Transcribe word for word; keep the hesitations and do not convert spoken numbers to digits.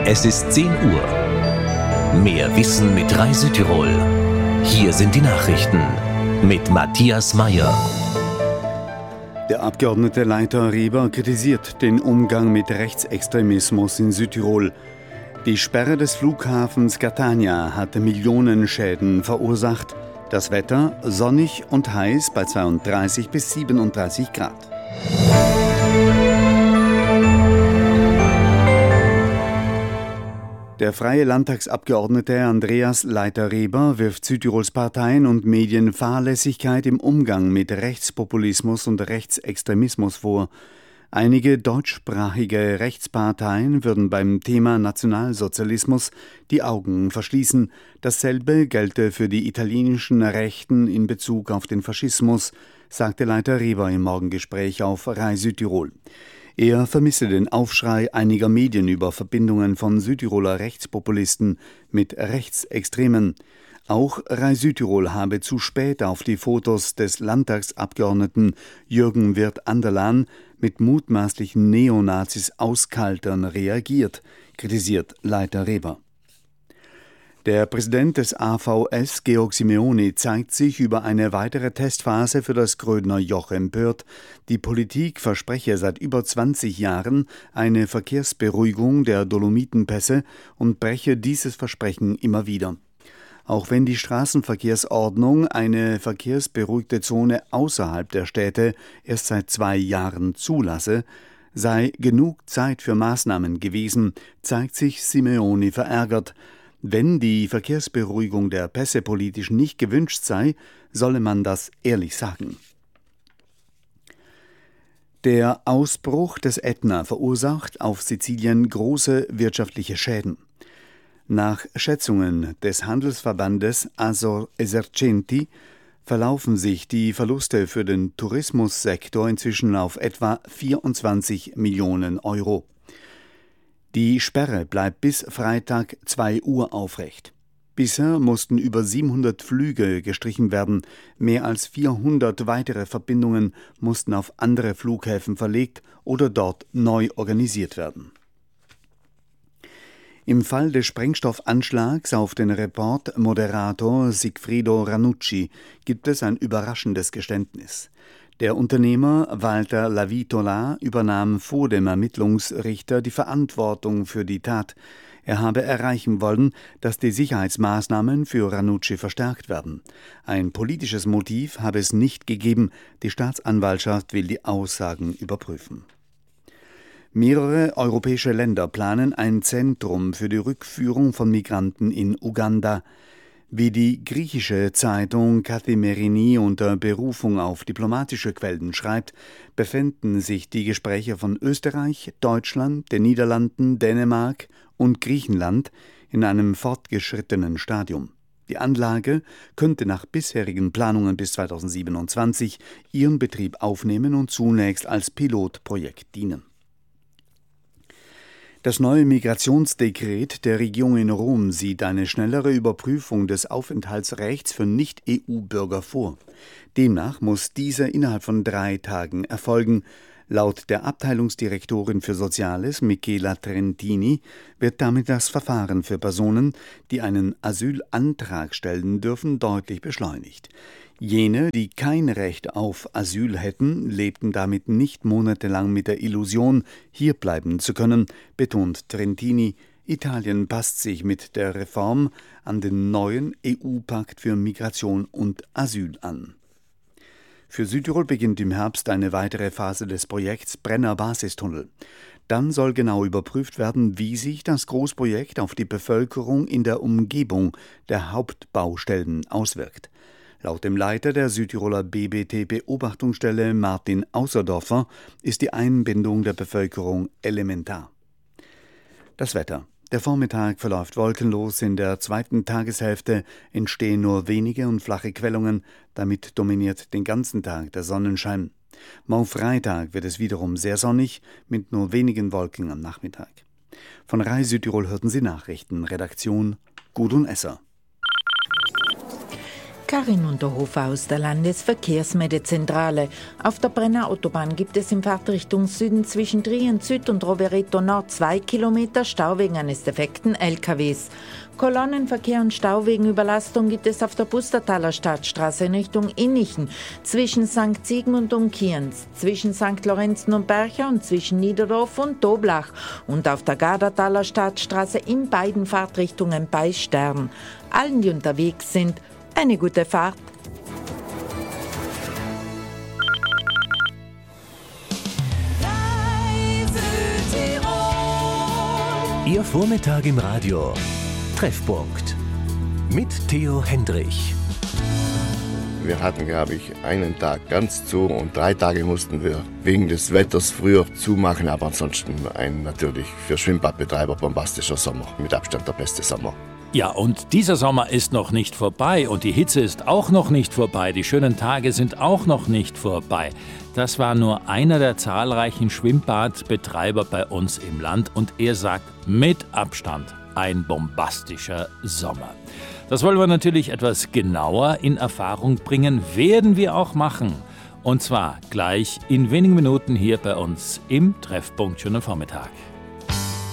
Es ist zehn Uhr. Mehr Wissen mit Rai Südtirol. Hier sind die Nachrichten mit Matthias Meyer. Der Abgeordnete Leiter Reber kritisiert den Umgang mit Rechtsextremismus in Südtirol. Die Sperre des Flughafens Catania hatte Millionenschäden verursacht. Das Wetter sonnig und heiß bei zweiunddreißig bis siebenunddreißig Grad. Der freie Landtagsabgeordnete Andreas Leiter-Reber wirft Südtirols Parteien und Medien Fahrlässigkeit im Umgang mit Rechtspopulismus und Rechtsextremismus vor. Einige deutschsprachige Rechtsparteien würden beim Thema Nationalsozialismus die Augen verschließen. Dasselbe gelte für die italienischen Rechten in Bezug auf den Faschismus, sagte Leiter-Reber im Morgengespräch auf Rai Südtirol. Er vermisse den Aufschrei einiger Medien über Verbindungen von Südtiroler Rechtspopulisten mit Rechtsextremen. Auch Rai Südtirol habe zu spät auf die Fotos des Landtagsabgeordneten Jürgen Wirth-Anderlan mit mutmaßlichen Neonazis auskaltern reagiert, kritisiert Leiter Reber. Der Präsident des A V S, Georg Simeoni, zeigt sich über eine weitere Testphase für das Grödner Joch empört. Die Politik verspreche seit über zwanzig Jahren eine Verkehrsberuhigung der Dolomitenpässe und breche dieses Versprechen immer wieder. Auch wenn die Straßenverkehrsordnung eine verkehrsberuhigte Zone außerhalb der Städte erst seit zwei Jahren zulasse, sei genug Zeit für Maßnahmen gewesen, zeigt sich Simeoni verärgert. Wenn die Verkehrsberuhigung der Pässe politisch nicht gewünscht sei, solle man das ehrlich sagen. Der Ausbruch des Ätna verursacht auf Sizilien große wirtschaftliche Schäden. Nach Schätzungen des Handelsverbandes Asor Esercenti verlaufen sich die Verluste für den Tourismussektor inzwischen auf etwa vierundzwanzig Millionen Euro. Die Sperre bleibt bis Freitag zwei Uhr aufrecht. Bisher mussten über siebenhundert Flüge gestrichen werden. Mehr als vierhundert weitere Verbindungen mussten auf andere Flughäfen verlegt oder dort neu organisiert werden. Im Fall des Sprengstoffanschlags auf den Report-Moderator Sigfrido Ranucci gibt es ein überraschendes Geständnis. Der Unternehmer Walter Lavitola übernahm vor dem Ermittlungsrichter die Verantwortung für die Tat. Er habe erreichen wollen, dass die Sicherheitsmaßnahmen für Ranucci verstärkt werden. Ein politisches Motiv habe es nicht gegeben. Die Staatsanwaltschaft will die Aussagen überprüfen. Mehrere europäische Länder planen ein Zentrum für die Rückführung von Migranten in Uganda. Wie die griechische Zeitung Kathimerini unter Berufung auf diplomatische Quellen schreibt, befänden sich die Gespräche von Österreich, Deutschland, den Niederlanden, Dänemark und Griechenland in einem fortgeschrittenen Stadium. Die Anlage könnte nach bisherigen Planungen bis zweitausendsiebenundzwanzig ihren Betrieb aufnehmen und zunächst als Pilotprojekt dienen. Das neue Migrationsdekret der Regierung in Rom sieht eine schnellere Überprüfung des Aufenthaltsrechts für Nicht-E U-Bürger vor. Demnach muss diese innerhalb von drei Tagen erfolgen. Laut der Abteilungsdirektorin für Soziales, Michela Trentini, wird damit das Verfahren für Personen, die einen Asylantrag stellen dürfen, deutlich beschleunigt. Jene, die kein Recht auf Asyl hätten, lebten damit nicht monatelang mit der Illusion, hier bleiben zu können, betont Trentini. Italien passt sich mit der Reform an den neuen E U-Pakt für Migration und Asyl an. Für Südtirol beginnt im Herbst eine weitere Phase des Projekts Brenner Basistunnel. Dann soll genau überprüft werden, wie sich das Großprojekt auf die Bevölkerung in der Umgebung der Hauptbaustellen auswirkt. Laut dem Leiter der Südtiroler B B T-Beobachtungsstelle Martin Außerdorfer ist die Einbindung der Bevölkerung elementar. Das Wetter. Der Vormittag verläuft wolkenlos, in der zweiten Tageshälfte entstehen nur wenige und flache Quellungen, damit dominiert den ganzen Tag der Sonnenschein. Morgen Freitag wird es wiederum sehr sonnig, mit nur wenigen Wolken am Nachmittag. Von Rai Südtirol hörten Sie Nachrichten, Redaktion Gudrun Esser. Karin Unterhofer aus der Landesverkehrsmeldezentrale. Auf der Brenner Autobahn gibt es in Fahrtrichtung Süden zwischen Trient Süd und Rovereto Nord zwei Kilometer Stau wegen eines defekten L K Ws. Kolonnenverkehr und Stau wegen Überlastung gibt es auf der Pustertaler Stadtstraße in Richtung Innichen, zwischen Sankt Sigmund und Kienz, zwischen Sankt Lorenzen und Bercha und zwischen Niederdorf und Doblach und auf der Gardertaler Stadtstraße in beiden Fahrtrichtungen bei Stern. Allen, die unterwegs sind, eine gute Fahrt. Ihr Vormittag im Radio. Treffpunkt mit Theo Hendrich. Wir hatten, glaube ich, einen Tag ganz zu und drei Tage mussten wir wegen des Wetters früher zumachen. Aber ansonsten ein natürlich für Schwimmbadbetreiber bombastischer Sommer. Mit Abstand der beste Sommer. Ja, und dieser Sommer ist noch nicht vorbei und die Hitze ist auch noch nicht vorbei. Die schönen Tage sind auch noch nicht vorbei. Das war nur einer der zahlreichen Schwimmbadbetreiber bei uns im Land und er sagt mit Abstand ein bombastischer Sommer. Das wollen wir natürlich etwas genauer in Erfahrung bringen, werden wir auch machen. Und zwar gleich in wenigen Minuten hier bei uns im Treffpunkt Schönen Vormittag.